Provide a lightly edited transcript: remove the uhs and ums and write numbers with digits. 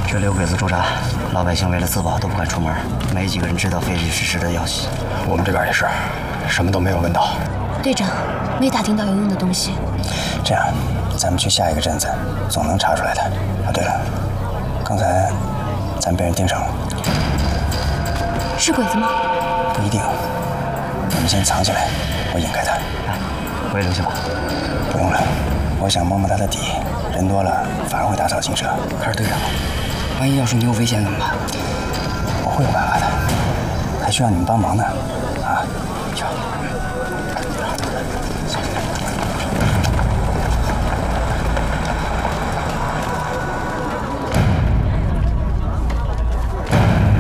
这里有鬼子驻扎，老百姓为了自保都不敢出门，没几个人知道废墟是石的要挟。 我们这边也是，什么都没有问到。 队长，没打听到有用的东西。 这样，咱们去下一个镇子，总能查出来的。啊，对了，刚才咱被人盯上了。 是鬼子吗？ 不一定。你们先藏起来，我引开他。 哎，我也留下吧。 不用了，我想摸摸他的底，人多了反而会打草惊蛇。 可是队长，万一要是你有危险怎么办？ 我会有办法的，还需要你们帮忙呢。啊， 行。